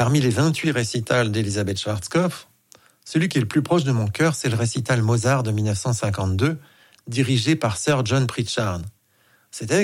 Parmi les 28 récitals d'Elisabeth Schwarzkopf, celui qui est le plus proche de mon cœur, c'est le récital Mozart de 1952, dirigé par Sir John Pritchard. C'était